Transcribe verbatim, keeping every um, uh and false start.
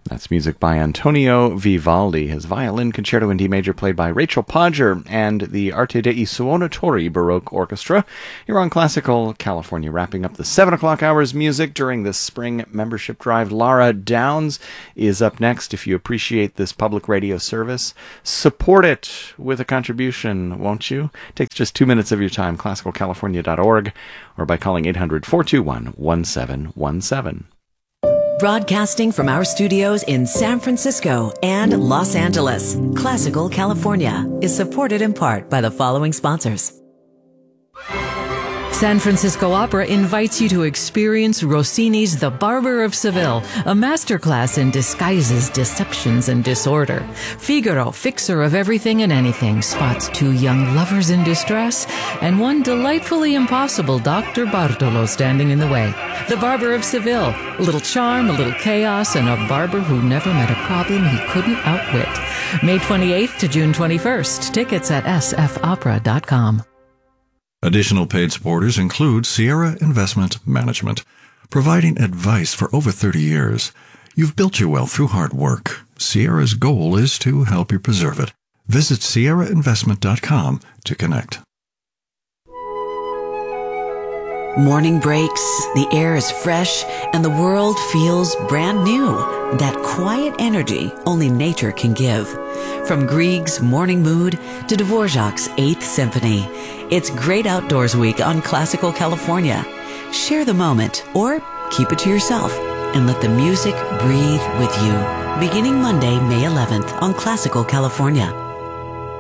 That's music by Antonio Vivaldi, his violin concerto in D major played by Rachel Podger and the Arte dei Suonatori Baroque Orchestra. You're on Classical California, wrapping up the seven o'clock hours music during this spring membership drive. Lara Downs is up next. If you appreciate this public radio service, support it with a contribution, won't you? It takes just two minutes of your time, classical california dot org, or by calling eight hundred, four two one, one seven one seven. Broadcasting from our studios in San Francisco and Los Angeles, Classical California is supported in part by the following sponsors. San Francisco Opera invites you to experience Rossini's The Barber of Seville, a masterclass in disguises, deceptions, and disorder. Figaro, fixer of everything and anything, spots two young lovers in distress and one delightfully impossible Doctor Bartolo standing in the way. The Barber of Seville, a little charm, a little chaos, and a barber who never met a problem he couldn't outwit. May twenty-eighth to June twenty-first. Tickets at s f opera dot com. Additional paid supporters include Sierra Investment Management, providing advice for over thirty years. You've built your wealth through hard work. Sierra's goal is to help you preserve it. Visit sierra investment dot com to connect. Morning breaks, the air is fresh, and the world feels brand new. That quiet energy only nature can give. From Grieg's Morning Mood to Dvorak's Eighth Symphony, it's Great Outdoors Week on Classical California. Share the moment or keep it to yourself and let the music breathe with you. Beginning Monday, May eleventh on Classical California.